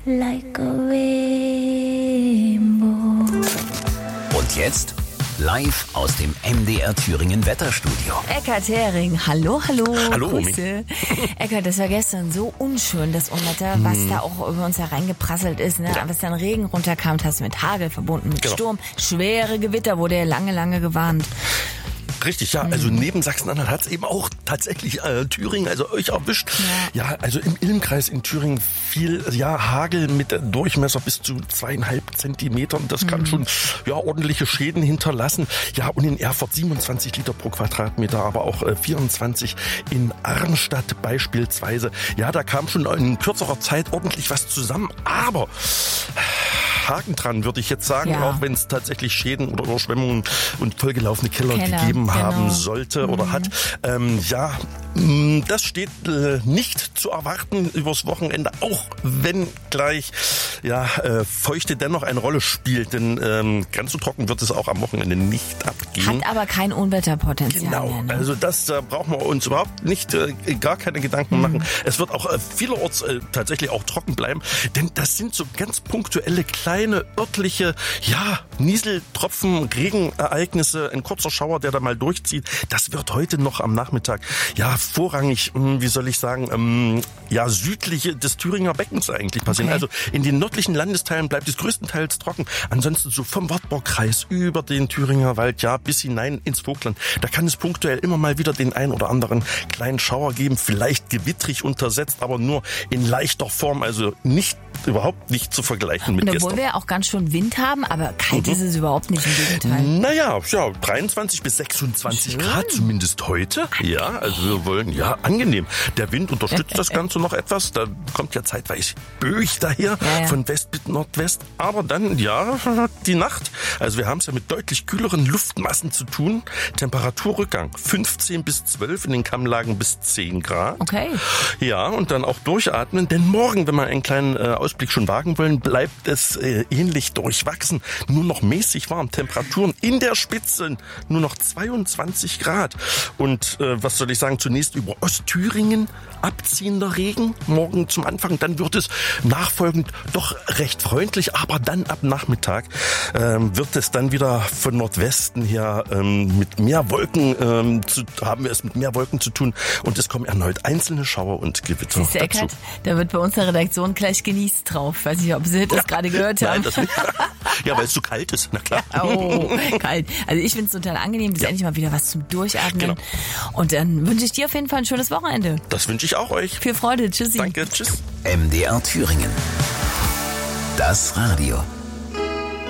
like a rainbow. Und jetzt live aus dem MDR Thüringen Wetterstudio. Eckart Hering, hallo. Hallo, Grüße. Eckart, das war gestern so unschön, das Unwetter, was da auch über uns hereingeprasselt ist. Ne? Ja. Was dann Regen runterkam, hast du mit Hagel verbunden, mit Genau. Sturm. Schwere Gewitter wurde ja lange gewarnt. Richtig, ja. Also neben Sachsen-Anhalt hat es eben auch tatsächlich Thüringen, also euch erwischt. Ja, also im Ilmkreis in Thüringen viel Hagel mit Durchmesser bis zu 2,5 Zentimetern. Das kann schon ordentliche Schäden hinterlassen. Ja, und in Erfurt 27 Liter pro Quadratmeter, aber auch 24 in Arnstadt beispielsweise. Ja, da kam schon in kürzerer Zeit ordentlich was zusammen, aber Haken dran, würde ich jetzt sagen, auch wenn es tatsächlich Schäden oder Überschwemmungen und vollgelaufene Keller gegeben haben sollte oder hat. Das steht nicht zu erwarten übers Wochenende, auch wenn gleich Feuchte dennoch eine Rolle spielt, denn ganz so trocken wird es auch am Wochenende nicht abgehen. Hat aber kein Unwetterpotenzial Genau, mehr, ne? also das brauchen wir uns überhaupt nicht, gar keine Gedanken machen. Es wird auch vielerorts tatsächlich auch trocken bleiben, denn das sind so ganz punktuelle, kleine, örtliche, Nieseltropfen, Regenereignisse, ein kurzer Schauer, der da mal durchzieht. Das wird heute noch am Nachmittag, vorrangig, südlich des Thüringer Beckens eigentlich passieren. Okay. Also in den nördlichen Landesteilen bleibt es größtenteils trocken. Ansonsten so vom Wartburgkreis über den Thüringer Wald, bis hinein ins Vogtland. Da kann es punktuell immer mal wieder den ein oder anderen kleinen Schauer geben, vielleicht gewittrig untersetzt, aber nur in leichter Form, also überhaupt nicht zu vergleichen mit Und gestern. obwohl wir auch ganz schön Wind haben, aber kalt ist es überhaupt nicht, im Gegenteil. 23 bis 26 Grad zumindest heute. Ja, also wir wollen, angenehm. Der Wind unterstützt das Ganze noch etwas. Da kommt ja zeitweise Böig daher von West bis Nordwest. Aber dann, die Nacht. Also wir haben es ja mit deutlich kühleren Luftmassen zu tun. Temperaturrückgang 15 bis 12, in den Kammlagen bis 10 Grad. Okay. Ja, und dann auch durchatmen. Denn morgen, wenn wir einen kleinen Ausblick schon wagen wollen, bleibt es ähnlich durchwachsen. Nur noch mäßig warm. Temperaturen in der Spitze nur noch 22 Grad. Und was soll ich sagen, zunächst über Ostthüringen abziehender Regen morgen zum Anfang. Dann wird es nachfolgend doch recht freundlich, aber dann ab Nachmittag wird es dann wieder von Nordwesten her mit mehr Wolken haben wir es mit mehr Wolken zu tun und es kommen erneut einzelne Schauer und Gewitter Siehst du, dazu. Eckart, da wird bei uns der Redaktion gleich genießt drauf. Weiß nicht, ob Sie das gerade gehört haben. Nein, das nicht. Ja, weil es zu kalt ist, na klar. Oh, kalt. Also ich finde es total angenehm. Das ist endlich mal wieder was zum Durchatmen. Genau. Und dann wünsche ich dir auf jeden Fall ein schönes Wochenende. Das wünsche ich auch euch. Viel Freude. Tschüssi. Danke, tschüss. MDR Thüringen. Das Radio.